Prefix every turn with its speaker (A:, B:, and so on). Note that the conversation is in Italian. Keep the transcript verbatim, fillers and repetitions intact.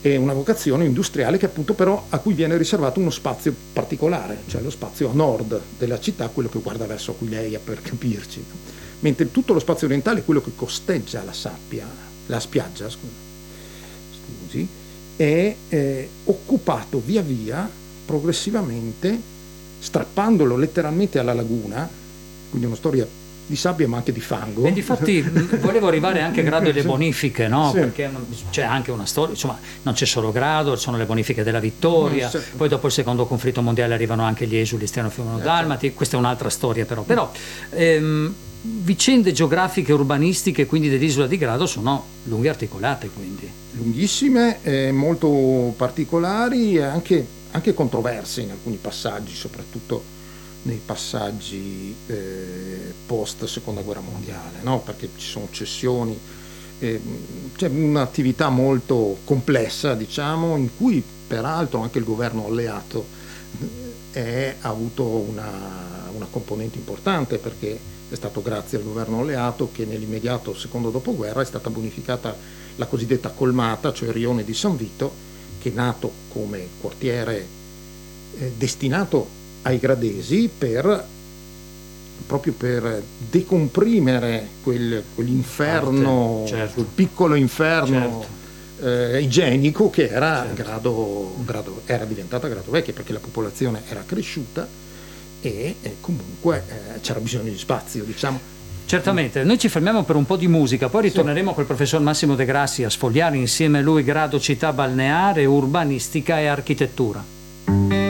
A: e una vocazione industriale che appunto però a cui viene riservato uno spazio particolare, cioè lo spazio a nord della città, quello che guarda verso Aquileia, per capirci, mentre tutto lo spazio orientale, quello che costeggia la sabbia, la spiaggia, scusi, è eh, occupato via via, progressivamente, strappandolo letteralmente alla laguna, quindi una storia di sabbia ma anche di fango.
B: E difatti volevo arrivare anche a Grado e le bonifiche, no?
A: Sì.
B: Perché c'è anche una storia, insomma, non c'è solo Grado, sono le bonifiche della Vittoria,
A: sì.
B: Poi dopo il secondo conflitto mondiale arrivano anche gli esuli Striano-Fiumano-Dalmati, questa è un'altra storia però. Però ehm, vicende geografiche e urbanistiche quindi dell'isola di Grado sono lunghe e articolate, quindi.
A: Lunghissime, eh, molto particolari e anche, anche controverse in alcuni passaggi, soprattutto nei passaggi eh, post seconda guerra mondiale, no? Perché ci sono cessioni, eh, c'è un'attività molto complessa, diciamo, in cui peraltro anche il governo alleato è, ha avuto una, una componente importante, perché è stato grazie al governo alleato che nell'immediato secondo dopoguerra è stata bonificata la cosiddetta colmata, cioè il rione di San Vito, che è nato come quartiere eh, destinato ai gradesi per proprio per decomprimere quel, quell'inferno,
B: Parte, certo.
A: quel piccolo inferno certo. eh, igienico che era,
B: certo.
A: grado, grado, era diventata Grado Vecchio, perché la popolazione era cresciuta e, e comunque eh, c'era bisogno di spazio, diciamo.
B: Certamente, noi ci fermiamo per un po' di musica, poi ritorneremo sì. col professor Massimo De Grassi a sfogliare insieme a lui Grado, città balneare, urbanistica e architettura.